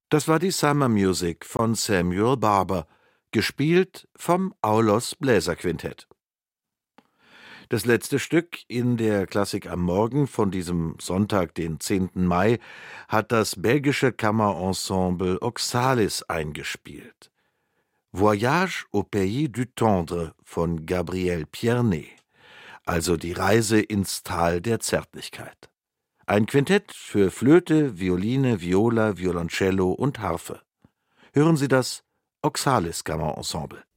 Das war die Summer Music von Samuel Barber, gespielt vom Aulos Bläserquintett. Das letzte Stück in der Klassik am Morgen von diesem Sonntag, den 10. Mai, hat das belgische Kammerensemble Oxalis eingespielt. Voyage au pays du tendre von Gabriel Pierné, also die Reise ins Tal der Zärtlichkeit. Ein Quintett für Flöte, Violine, Viola, Violoncello und Harfe. Hören Sie das Oxalis Kammerensemble.